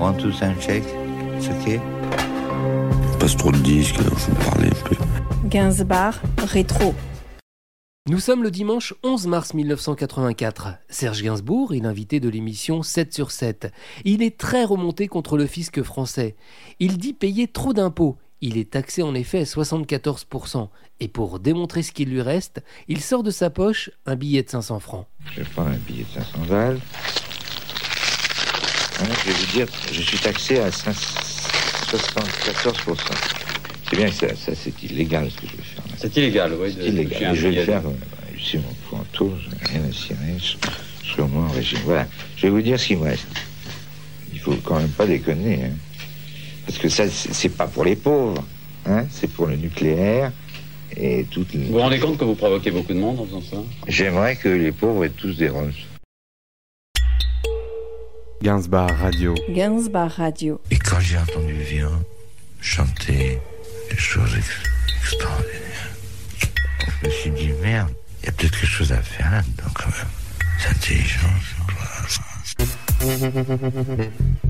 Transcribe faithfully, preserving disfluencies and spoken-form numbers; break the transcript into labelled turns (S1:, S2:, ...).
S1: Want to sound check? It's okay.
S2: Passe trop de disques, alors faut me parler un peu.
S3: Gainsbar, rétro.
S4: Nous sommes le dimanche onze mars mille neuf cent quatre-vingt-quatre. Serge Gainsbourg est l'invité de l'émission sept sur sept. Il est très remonté contre le fisc français. Il dit payer trop d'impôts. Il est taxé en effet à soixante-quatorze pour cent. Et pour démontrer ce qu'il lui reste, il sort de sa poche un billet de cinq cents francs.
S1: Je vais prendre un billet de cinq cents balles. Hein, je vais vous dire, je suis taxé à soixante-quatorze pour cent. C'est bien que ça, ça c'est illégal ce que je vais faire.
S5: C'est illégal, oui.
S1: C'est illégal. Je vais le faire euh, ici, mon pointeau, je n'ai rien à cirer. Je serai au moins en régime. Voilà. Je vais vous dire ce qu'il me reste. Il faut quand même pas déconner. Hein. Parce que ça, c'est, c'est pas pour les pauvres. Hein. C'est pour le nucléaire et toutes les...
S5: Vous vous rendez compte que vous provoquez beaucoup de monde en faisant ça?
S1: J'aimerais que les pauvres aient tous des roses.
S6: Gainsbar Radio.
S3: Gainsbar Radio.
S2: Et quand j'ai entendu Vian chanter des choses ex- extraordinaires, je me suis dit, merde, il y a peut-être quelque chose à faire là-dedans quand même. C'est intelligent, ça.